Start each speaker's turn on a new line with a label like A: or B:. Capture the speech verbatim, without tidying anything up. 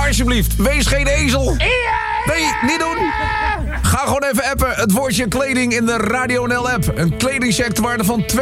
A: Alsjeblieft, wees geen ezel. Nee, niet doen. Ga gewoon even appen het woordje kleding in de Radio N L app. Een kledingcheck ter waarde van twee